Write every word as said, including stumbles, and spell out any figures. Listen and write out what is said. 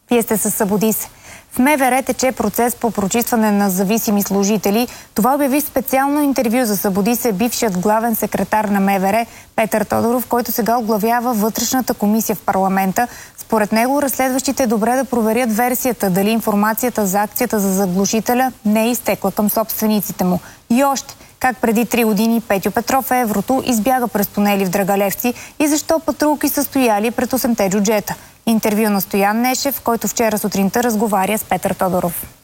Вие сте със Събуди се. В МВР тече процес по прочистване на зависими служители. Това обяви специално интервю за Събуди се бившият главен секретар на МВР Петър Тодоров, който сега оглавява вътрешната комисия в парламента. Според него разследващите е добре да проверят версията, дали информацията за акцията за заглушителя не е изтекла към собствениците му. И още, как преди три години Петьо Петров в Еврото избяга през тунели в Драгалевци и защо патрулки са стояли пред осемте джуджета. Интервю на Стоян Нешев, който вчера сутринта разговаря с Петър Тодоров.